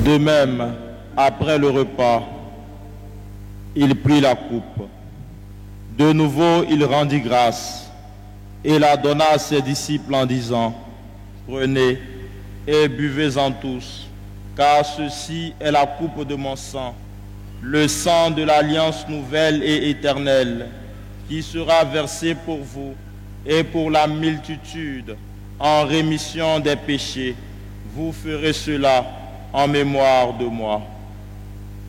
De même, après le repas, il prit la coupe. De nouveau, il rendit grâce et la donna à ses disciples en disant, « Prenez et buvez-en tous, car ceci est la coupe de mon sang, le sang de l'alliance nouvelle et éternelle, qui sera versé pour vous et pour la multitude en rémission des péchés. Vous ferez cela en mémoire de moi. »